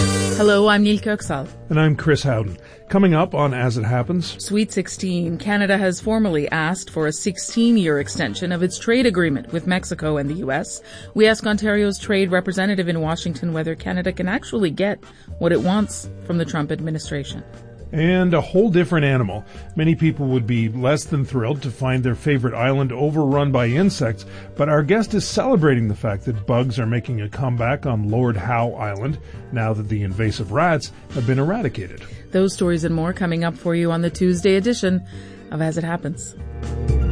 Hello, I'm Neil Kirksall. And I'm Chris Howden. Coming up on As It Happens. Sweet 16. Canada has formally asked for a 16-year extension of its trade agreement with Mexico and the U.S. We ask Ontario's trade representative in Washington whether Canada can actually get what it wants from the Trump administration. And a whole different animal. Many people would be less than thrilled to find their favorite island overrun by insects, but our guest is celebrating the fact that bugs are making a comeback on Lord Howe Island now that the invasive rats have been eradicated. Those stories and more coming up for you on the Tuesday edition of As It Happens.